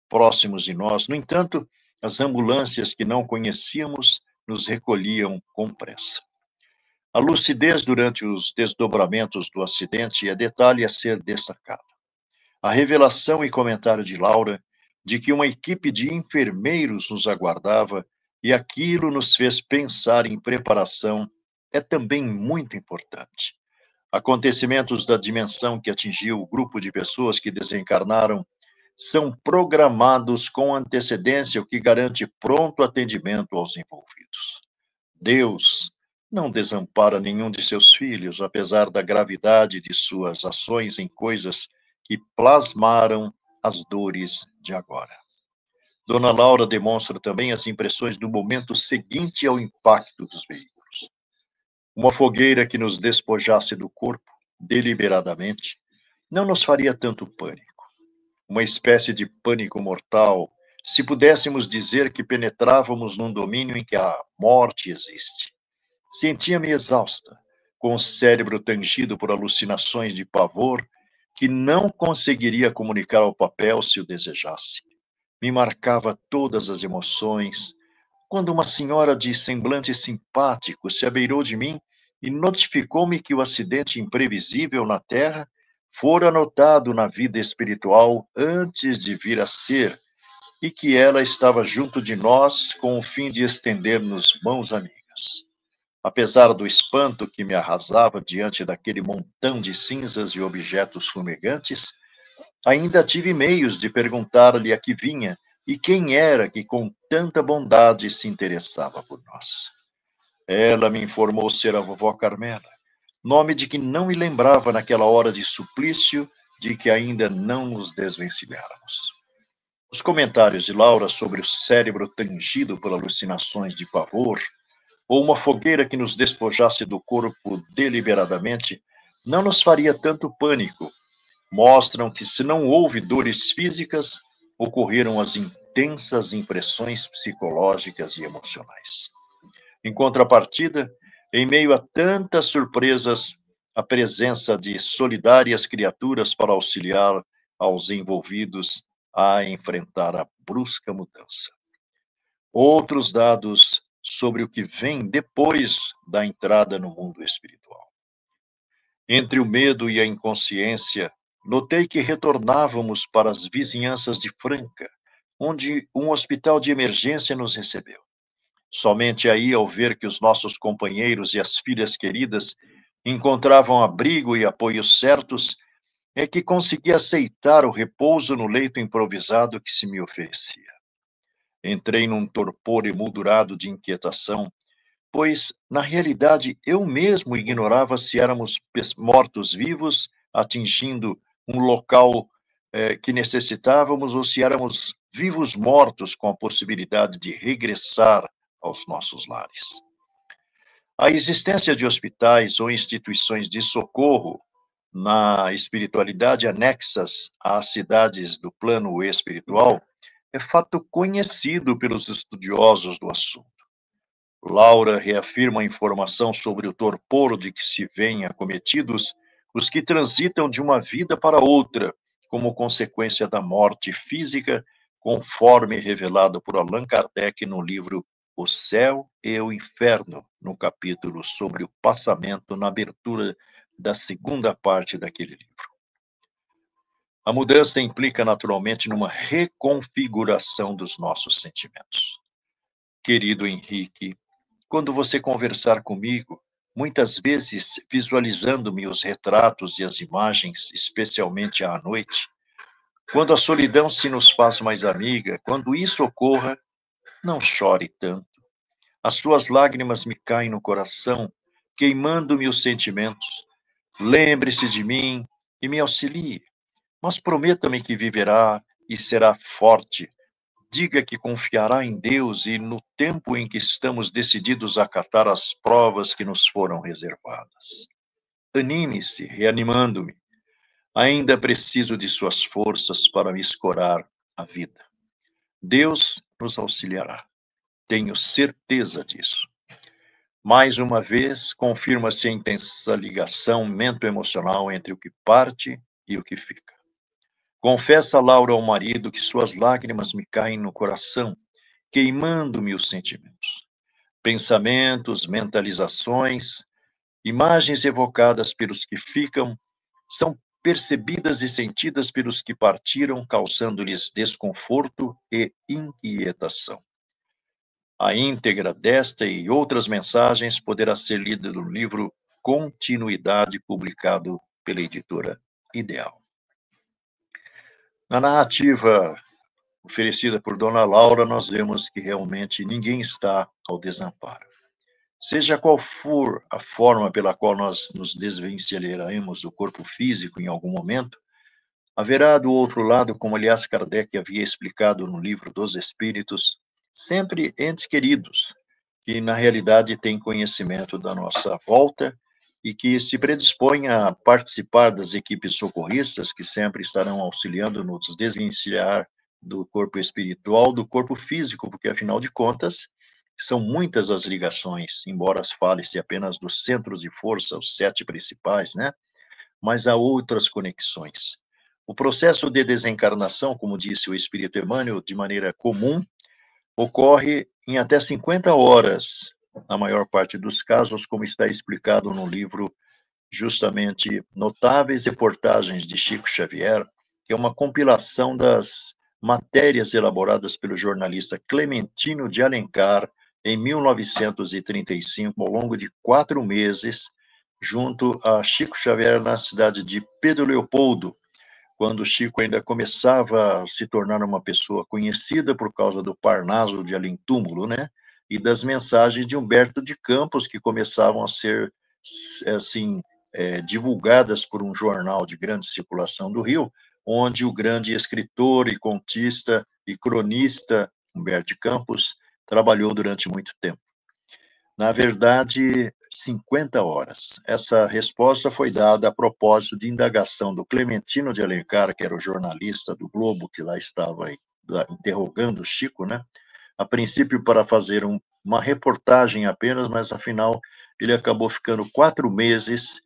próximos de nós. No entanto, as ambulâncias que não conhecíamos nos recolhiam com pressa. A lucidez durante os desdobramentos do acidente é detalhe a ser destacado. A revelação e comentário de Laura de que uma equipe de enfermeiros nos aguardava e aquilo nos fez pensar em preparação é também muito importante. Acontecimentos da dimensão que atingiu o grupo de pessoas que desencarnaram são programados com antecedência, o que garante pronto atendimento aos envolvidos. Deus não desampara nenhum de seus filhos, apesar da gravidade de suas ações em coisas que plasmaram as dores de agora. Dona Laura demonstra também as impressões do momento seguinte ao impacto dos veículos. Uma fogueira que nos despojasse do corpo, deliberadamente, não nos faria tanto pânico. Uma espécie de pânico mortal, se pudéssemos dizer que penetrávamos num domínio em que a morte existe. Sentia-me exausta, com o cérebro tangido por alucinações de pavor que não conseguiria comunicar ao papel se o desejasse. Me marcava todas as emoções, quando uma senhora de semblante simpático se abeirou de mim e notificou-me que o acidente imprevisível na Terra fora notado na vida espiritual antes de vir a ser, e que ela estava junto de nós com o fim de estender-nos mãos amigas. Apesar do espanto que me arrasava diante daquele montão de cinzas e objetos fumegantes, ainda tive meios de perguntar-lhe a que vinha e quem era que com tanta bondade se interessava por nós. Ela me informou ser a vovó Carmela, nome de que não me lembrava naquela hora de suplício de que ainda não nos desvencilháramos. Os comentários de Laura sobre o cérebro tangido por alucinações de pavor, ou uma fogueira que nos despojasse do corpo deliberadamente, não nos faria tanto pânico. Mostram que, se não houve dores físicas, ocorreram as intensas impressões psicológicas e emocionais. Em contrapartida, em meio a tantas surpresas, a presença de solidárias criaturas para auxiliar aos envolvidos a enfrentar a brusca mudança. Outros dados sobre o que vem depois da entrada no mundo espiritual. Entre o medo e a inconsciência, notei que retornávamos para as vizinhanças de Franca, onde um hospital de emergência nos recebeu. Somente aí, ao ver que os nossos companheiros e as filhas queridas encontravam abrigo e apoio certos, é que consegui aceitar o repouso no leito improvisado que se me oferecia. Entrei num torpor emoldurado de inquietação, pois, na realidade, eu mesmo ignorava se éramos mortos-vivos, atingindo um local que necessitávamos, ou se éramos vivos-mortos com a possibilidade de regressar aos nossos lares. A existência de hospitais ou instituições de socorro na espiritualidade anexas às cidades do plano espiritual é fato conhecido pelos estudiosos do assunto. Laura reafirma a informação sobre o torpor de que se veem acometidos os que transitam de uma vida para outra, como consequência da morte física, conforme revelado por Allan Kardec no livro O Céu e o Inferno, no capítulo sobre o passamento, na abertura da segunda parte daquele livro. A mudança implica naturalmente numa reconfiguração dos nossos sentimentos. Querido Henrique, quando você conversar comigo, muitas vezes visualizando-me os retratos e as imagens, especialmente à noite, quando a solidão se nos faz mais amiga, quando isso ocorra, não chore tanto. As suas lágrimas me caem no coração, queimando-me os sentimentos. Lembre-se de mim e me auxilie, mas prometa-me que viverá e será forte. Diga que confiará em Deus e no tempo em que estamos decididos a acatar as provas que nos foram reservadas. Anime-se, reanimando-me. Ainda preciso de suas forças para me escorar a vida. Deus nos auxiliará. Tenho certeza disso. Mais uma vez, confirma-se a intensa ligação mento-emocional entre o que parte e o que fica. Confessa Laura ao marido que suas lágrimas me caem no coração, queimando-me os sentimentos. Pensamentos, mentalizações, imagens evocadas pelos que ficam, são percebidas e sentidas pelos que partiram, causando-lhes desconforto e inquietação. A íntegra desta e outras mensagens poderá ser lida no livro Continuidade, publicado pela editora Ideal. Na narrativa oferecida por Dona Laura, nós vemos que realmente ninguém está ao desamparo. Seja qual for a forma pela qual nós nos desvencilharemos do corpo físico em algum momento, haverá do outro lado, como aliás Kardec havia explicado no livro dos Espíritos, sempre entes queridos, que na realidade têm conhecimento da nossa volta e que se predispõem a participar das equipes socorristas, que sempre estarão auxiliando nos desvencilhar do corpo espiritual, do corpo físico, porque afinal de contas, são muitas as ligações, embora fale-se apenas dos centros de força, os 7 principais, né? Mas há outras conexões. O processo de desencarnação, como disse o Espírito Emmanuel, de maneira comum, ocorre em até 50 horas, na maior parte dos casos, como está explicado no livro justamente Notáveis Reportagens de Chico Xavier, que é uma compilação das matérias elaboradas pelo jornalista Clementino de Alencar em 1935, ao longo de 4 meses, junto a Chico Xavier na cidade de Pedro Leopoldo, quando Chico ainda começava a se tornar uma pessoa conhecida por causa do Parnaso de Além-Túmulo, né? E das mensagens de Humberto de Campos, que começavam a ser, assim, divulgadas por um jornal de grande circulação do Rio, onde o grande escritor e contista e cronista Humberto de Campos trabalhou durante muito tempo. Na verdade, 50 horas. Essa resposta foi dada a propósito de indagação do Clementino de Alencar, que era o jornalista do Globo, que lá estava interrogando o Chico, né? A princípio para fazer uma reportagem apenas, mas afinal ele acabou ficando 4 meses,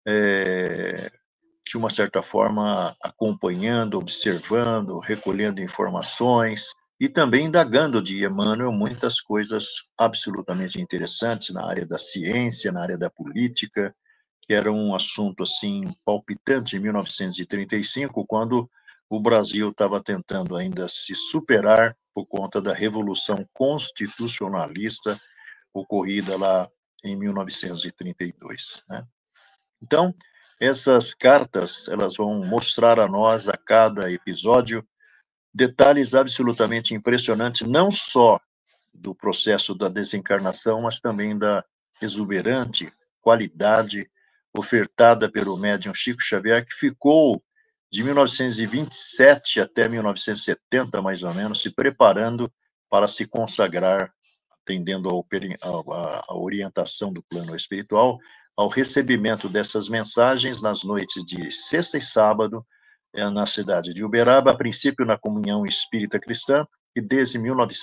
de uma certa forma, acompanhando, observando, recolhendo informações, e também indagando de Emmanuel muitas coisas absolutamente interessantes na área da ciência, na área da política, que era um assunto assim palpitante em 1935, quando o Brasil estava tentando ainda se superar por conta da Revolução Constitucionalista ocorrida lá em 1932, né? Então, essas cartas, elas vão mostrar a nós, a cada episódio, detalhes absolutamente impressionantes, não só do processo da desencarnação, mas também da exuberante qualidade ofertada pelo médium Chico Xavier, que ficou de 1927 até 1970, mais ou menos, se preparando para se consagrar, atendendo à orientação do plano espiritual, ao recebimento dessas mensagens nas noites de sexta e sábado, na cidade de Uberaba, a princípio na Comunhão Espírita Cristã, e desde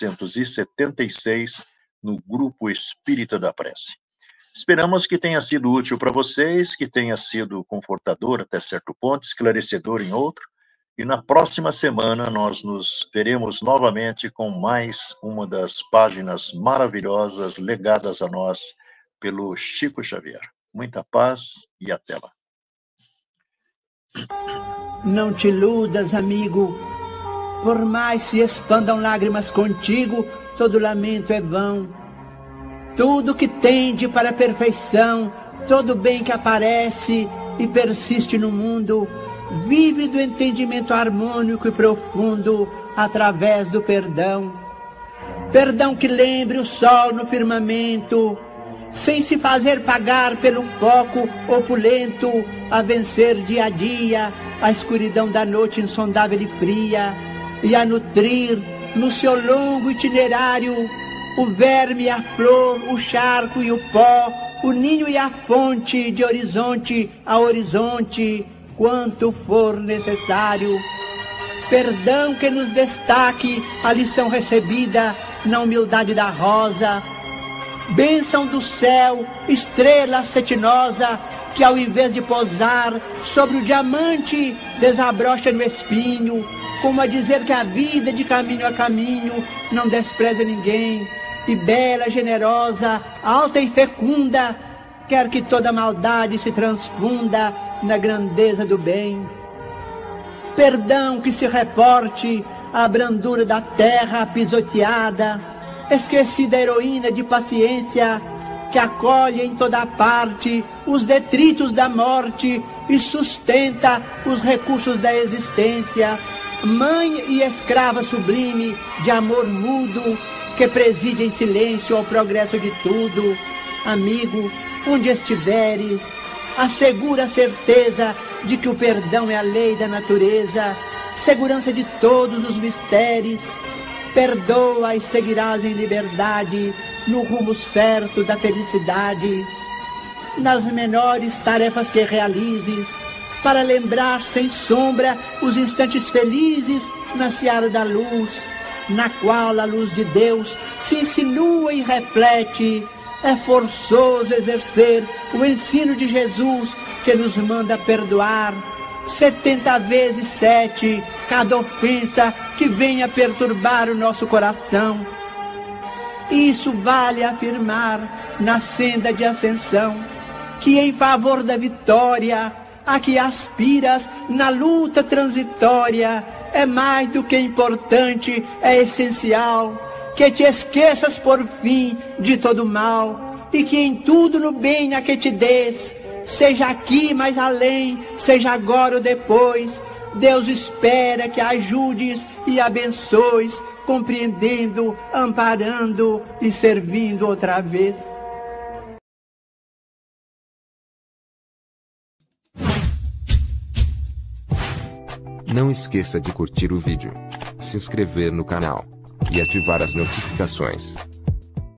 1976 no Grupo Espírita da Prece. Esperamos que tenha sido útil para vocês, que tenha sido confortador até certo ponto, esclarecedor em outro, e na próxima semana nós nos veremos novamente com mais uma das páginas maravilhosas legadas a nós pelo Chico Xavier. Muita paz e até lá. Não te iludas, amigo, por mais se expandam lágrimas contigo, todo lamento é vão. Tudo que tende para a perfeição, todo bem que aparece e persiste no mundo, vive do entendimento harmônico e profundo através do perdão. Perdão que lembre o sol no firmamento, sem se fazer pagar pelo foco opulento, a vencer dia a dia a escuridão da noite insondável e fria, e a nutrir no seu longo itinerário o verme e a flor, o charco e o pó, o ninho e a fonte, de horizonte a horizonte, quanto for necessário. Perdão que nos destaque a lição recebida na humildade da rosa, bênção do céu, estrela cetinosa, que ao invés de posar sobre o diamante, desabrocha no espinho, como a dizer que a vida de caminho a caminho não despreza ninguém, e bela, generosa, alta e fecunda, quer que toda maldade se transfunda na grandeza do bem. Perdão que se reporte à brandura da terra pisoteada, esquecida heroína de paciência, que acolhe em toda parte os detritos da morte e sustenta os recursos da existência, mãe e escrava sublime de amor mudo, que preside em silêncio ao progresso de tudo. Amigo, onde estiveres, assegura a certeza de que o perdão é a lei da natureza, segurança de todos os mistérios. Perdoa e seguirás em liberdade, no rumo certo da felicidade. Nas menores tarefas que realizes, para lembrar sem sombra os instantes felizes na seara da luz, na qual a luz de Deus se insinua e reflete. É forçoso exercer o ensino de Jesus, que nos manda perdoar 70 vezes 7 cada ofensa que venha perturbar o nosso coração. Isso vale afirmar na senda de ascensão, que em favor da vitória a que aspiras na luta transitória é mais do que importante, é essencial que te esqueças por fim de todo mal, e que em tudo no bem a que te des, seja aqui mais além, seja agora ou depois, Deus espera que ajudes e abençoes, compreendendo, amparando e servindo outra vez. Não esqueça de curtir o vídeo, se inscrever no canal e ativar as notificações.